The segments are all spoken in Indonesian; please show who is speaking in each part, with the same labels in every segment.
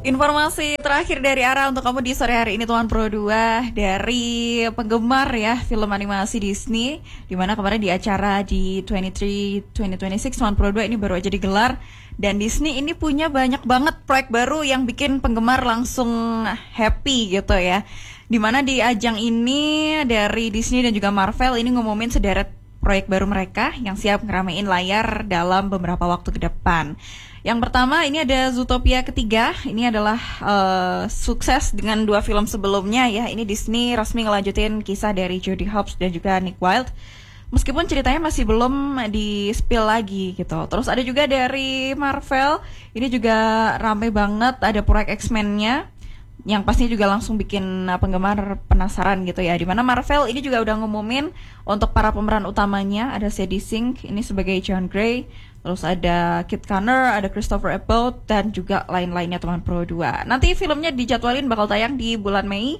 Speaker 1: Informasi terakhir dari Ara untuk kamu di sore hari ini Tuan Pro 2 dari penggemar ya film animasi Disney, dimana kemarin di acara di 2026 Tuan Pro 2 ini baru aja digelar, dan Disney ini punya banyak banget proyek baru yang bikin penggemar langsung happy gitu ya. Dimana di ajang ini dari Disney dan juga Marvel ini ngumumin sederet proyek baru mereka yang siap ngeramein layar dalam beberapa waktu ke depan. Yang pertama ini ada Zootopia ketiga. Ini adalah sukses dengan 2 film sebelumnya ya. Ini Disney resmi ngelanjutin kisah dari Jodie Hobbs dan juga Nick Wilde. Meskipun ceritanya masih belum di-spill lagi gitu. Terus ada juga dari Marvel. Ini juga rame banget, ada proyek X-Men-nya yang pastinya juga langsung bikin penggemar penasaran gitu ya. Dimana Marvel ini juga udah ngumumin untuk para pemeran utamanya. Ada Sadie Sink ini sebagai John Grey, terus ada Kit Connor, ada Christopher Abbott, dan juga lain-lainnya teman Pro 2. Nanti filmnya dijadwalin bakal tayang di bulan Mei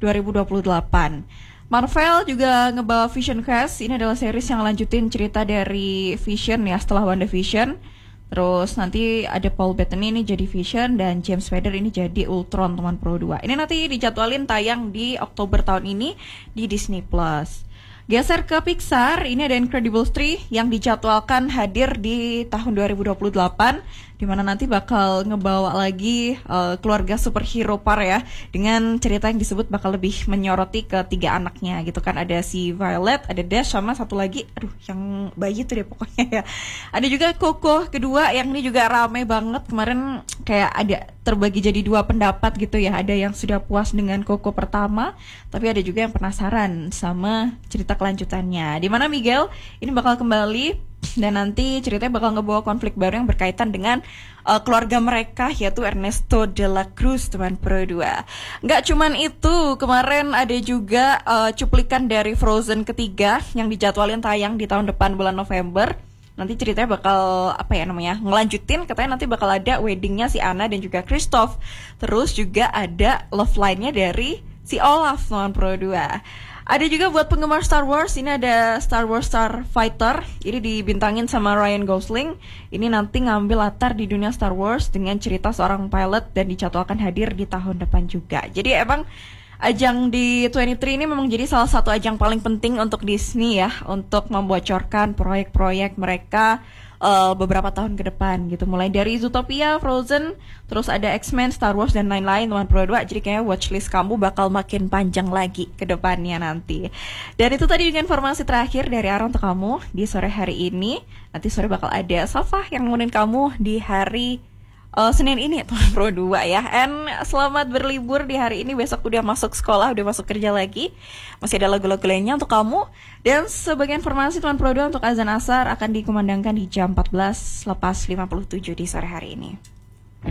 Speaker 1: 2028. Marvel juga ngebawa Vision Quest. Ini adalah series yang lanjutin cerita dari Vision ya setelah WandaVision. Terus nanti ada Paul Bettany ini jadi Vision dan James Spader ini jadi Ultron teman Pro 2. Ini nanti dijadwalin tayang di Oktober tahun ini di Disney Plus. Geser ke Pixar, ini ada Incredibles 3 yang dijadwalkan hadir di tahun 2028, dimana nanti bakal ngebawa lagi keluarga superhero par ya, dengan cerita yang disebut bakal lebih menyoroti ke 3 anaknya gitu kan. Ada si Violet, ada Dash, sama satu lagi, yang bayi tuh deh pokoknya ya. Ada juga Coco kedua yang ini juga rame banget, kemarin kayak ada terbagi jadi 2 pendapat gitu ya. Ada yang sudah puas dengan Coco pertama, tapi ada juga yang penasaran sama cerita kelanjutannya, dimana Miguel ini bakal kembali dan nanti ceritanya bakal ngebawa konflik baru yang berkaitan dengan keluarga mereka, yaitu Ernesto de la Cruz teman Pro 2. Nggak cuman itu, kemarin ada juga cuplikan dari Frozen ketiga yang dijadwalin tayang di tahun depan bulan November. Nanti ceritanya bakal ngelanjutin, katanya nanti bakal ada weddingnya si Anna dan juga Kristoff. Terus juga ada love line-nya dari si Olaf teman Pro 2. Ada juga buat penggemar Star Wars, ini ada Star Wars Starfighter. Ini dibintangin sama Ryan Gosling. Ini nanti ngambil latar di dunia Star Wars dengan cerita seorang pilot dan dijadwalkan hadir di tahun depan juga. Jadi emang ajang di 23 ini memang jadi salah satu ajang paling penting untuk Disney ya, untuk membocorkan proyek-proyek mereka beberapa tahun ke depan gitu. Mulai dari Zootopia, Frozen, terus ada X-Men, Star Wars, dan lain-lain teman Pro 2. Jadi kayaknya watchlist kamu bakal makin panjang lagi ke depannya nanti. Dan itu tadi dengan informasi terakhir dari Ara untuk kamu di sore hari ini. Nanti sore bakal ada Safa yang nemenin kamu di hari Senin ini teman Pro 2 ya. And selamat berlibur di hari ini. Besok udah masuk sekolah, udah masuk kerja lagi. Masih ada lagu-lagu lainnya untuk kamu. Dan sebagai informasi teman Pro 2, untuk azan asar akan dikumandangkan di jam 14 lepas 57 di sore hari ini.